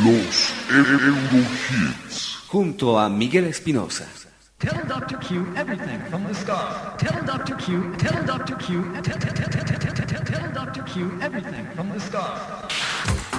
Los Eurohits. Junto a Miguel Espinosa. Tell Dr. Q everything from the start. Tell Dr. Q, tell Dr. Q, tell Dr. Q everything from the start.